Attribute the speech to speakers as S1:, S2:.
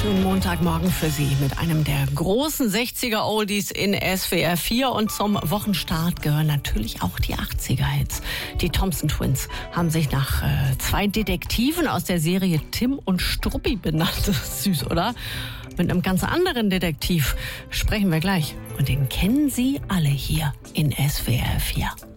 S1: Schönen Montagmorgen für Sie mit einem der großen 60er Oldies in SWR 4. Und zum Wochenstart gehören natürlich auch die 80er-Hits. Die Thompson Twins haben sich nach zwei Detektiven aus der Serie Tim und Struppi benannt. Süß, oder? Mit einem ganz anderen Detektiv sprechen wir gleich. Und den kennen Sie alle hier in SWR 4.